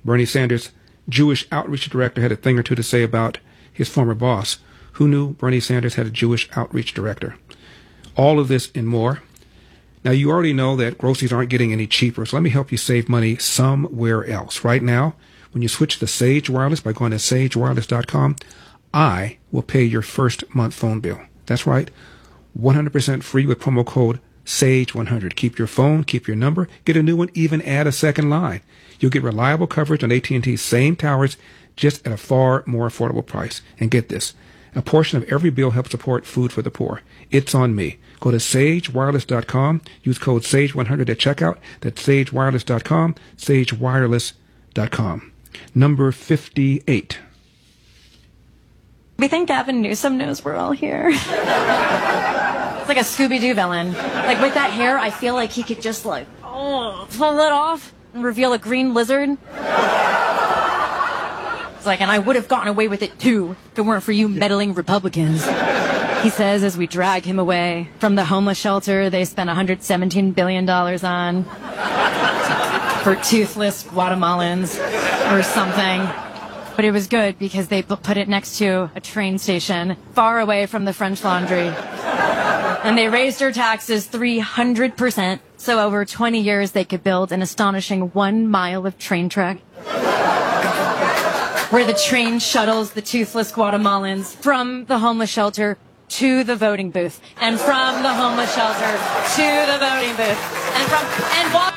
Bernie Sanders' Jewish outreach director had a thing or two to say about his former boss. Who knew Bernie Sanders had a Jewish outreach director? All of this and more. Now, you already know that groceries aren't getting any cheaper, so let me help you save money somewhere else. Right now, when you switch to Sage Wireless by going to sagewireless.com, I will pay your first month phone bill. That's right, 100% free with promo code SAGE100. Keep your phone, keep your number, get a new one, even add a second line. You'll get reliable coverage on AT&T's same towers, just at a far more affordable price. And get this, a portion of every bill helps support food for the poor. It's on me. Go to sagewireless.com, use code SAGE100 at checkout. That's sagewireless.com, sagewireless.com. Number 58. We think Gavin Newsom knows we're all here. It's like a Scooby-Doo villain. Like, with that hair, I feel like he could just, pull it off and reveal a green lizard. It's like, and I would have gotten away with it, too, if it weren't for you meddling Republicans. He says as we drag him away from the homeless shelter they spent $117 billion on for toothless Guatemalans or something. But it was good because they put it next to a train station far away from the French Laundry. And they raised her taxes 300%. So over 20 years, they could build an astonishing 1 mile of train track where the train shuttles the toothless Guatemalans from the homeless shelter to the voting booth, and from the homeless shelter to the voting booth, and